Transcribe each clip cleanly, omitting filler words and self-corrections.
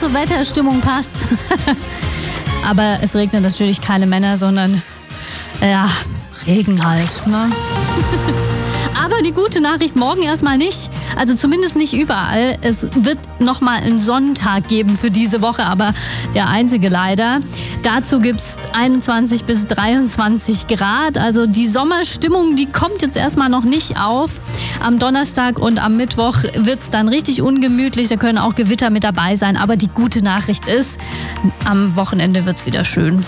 zur Wetterstimmung passt. Aber es regnet natürlich keine Männer, sondern Regen halt. Ne? Aber die gute Nachricht, morgen erstmal nicht. Also zumindest nicht überall. Es wird nochmal einen Sonnentag geben für diese Woche, aber der einzige leider. Dazu gibt es 21 bis 23 Grad. Also die Sommerstimmung, die kommt jetzt erstmal noch nicht auf. Am Donnerstag und am Mittwoch wird es dann richtig ungemütlich. Da können auch Gewitter mit dabei sein. Aber die gute Nachricht ist, am Wochenende wird es wieder schön.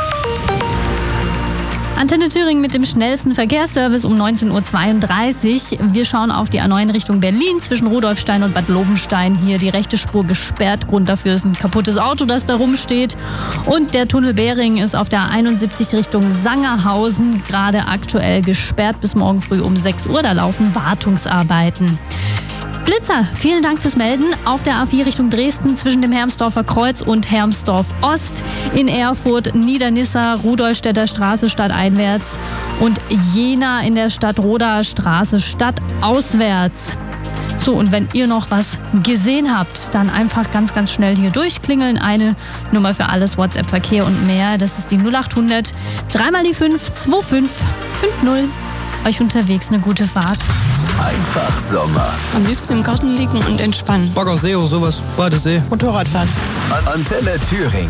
Antenne Thüringen mit dem schnellsten Verkehrsservice um 19.32 Uhr. Wir schauen auf die A9 Richtung Berlin zwischen Rudolfstein und Bad Lobenstein. Hier die rechte Spur gesperrt. Grund dafür ist ein kaputtes Auto, das da rumsteht. Und der Tunnel Behring ist auf der 71 Richtung Sangerhausen gerade aktuell gesperrt bis morgen früh um 6 Uhr. Da laufen Wartungsarbeiten. Blitzer, vielen Dank fürs Melden. Auf der A4 Richtung Dresden zwischen dem Hermsdorfer Kreuz und Hermsdorf Ost. In Erfurt, Niedernissa, Rudolstädter Straße stadteinwärts und Jena in der Stadt Roda Straße stadtauswärts. So, und wenn ihr noch was gesehen habt, dann einfach ganz, ganz schnell hier durchklingeln. Eine Nummer für alles, WhatsApp-Verkehr und mehr. Das ist die 0800 3 mal die 5 25 50. Euch unterwegs eine gute Fahrt. Einfach Sommer. Am liebsten im Garten liegen und entspannen. Baggersee oder sowas, Badesee. Motorradfahren. Antenne Thüringen.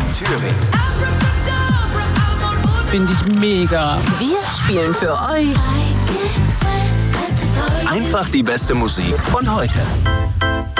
Finde ich mega. Wir spielen für euch Einfach die beste Musik von heute.